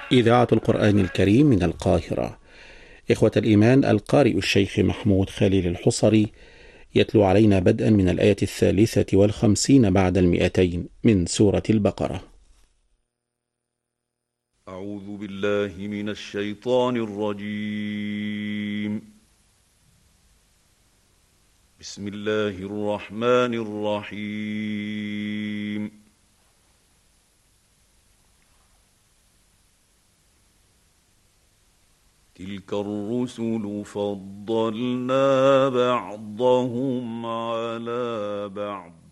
إذاعة القرآن الكريم من القاهرة. إخوة الإيمان، القارئ الشيخ محمود خليل الحصري يتلو علينا بدءا من الآية 53 بعد 200 من سورة البقرة. أعوذ بالله من الشيطان الرجيم. بسم الله الرحمن الرحيم. تلك الرسل فضلنا بعضهم على بعض